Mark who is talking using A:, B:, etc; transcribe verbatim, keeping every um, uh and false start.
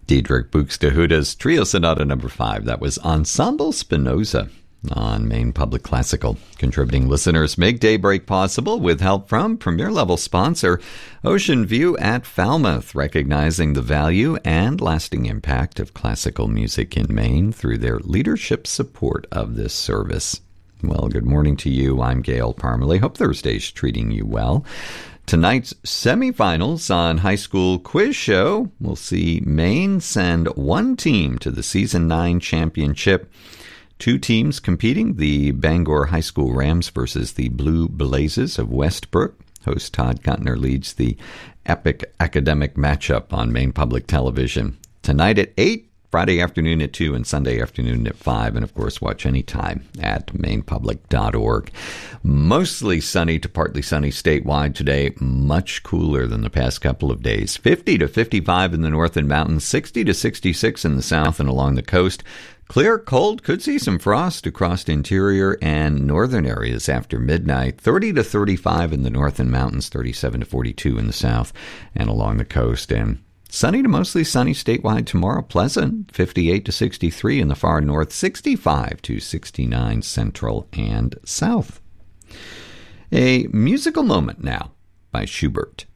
A: Diedrich Buxtehude's Trio Sonata number five. That was Ensemble Spinoza on Maine Public Classical. Contributing listeners make Daybreak possible with help from premier-level sponsor Ocean View at Falmouth, recognizing the value and lasting impact of classical music in Maine through their leadership support of this service. Well, good morning to you. I'm Gail Parmalee. Hope Thursday's treating you well. Tonight's semifinals on High School Quiz Show will see Maine send one team to the Season nine championship. Two teams competing, the Bangor High School Rams versus the Blue Blazes of Westbrook. Host Todd Guntner leads the epic academic matchup on Maine Public Television. Tonight at eight, Friday afternoon at two, and Sunday afternoon at five, and of course watch anytime at maine public dot org. Mostly sunny to partly sunny statewide today, much cooler than the past couple of days. fifty to fifty-five in the north and mountains, sixty to sixty-six in the south and along the coast. Clear, cold, could see some frost across interior and northern areas after midnight. thirty to thirty-five in the north and mountains, thirty-seven to forty-two in the south and along the coast. And sunny to mostly sunny statewide tomorrow. Pleasant, fifty-eight to sixty-three in the far north, sixty-five to sixty-nine central and south. A musical moment now by Schubert.